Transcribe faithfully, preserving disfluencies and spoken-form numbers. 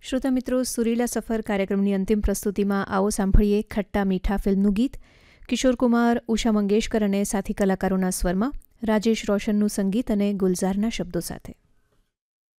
શ્રોતા મિત્રો, સુરીલા સફર કાર્યક્રમની અંતિમ પ્રસ્તુતિમાં આવો સાંભળીએ ખટ્ટા મીઠા ફિલ્મનું ગીત. કિશોર કુમાર, ઉષા મંગેશકર અને સાથી કલાકારોના સ્વરમાં રાજેશ રોશનનું સંગીત અને ગુલઝારના શબ્દો સાથે.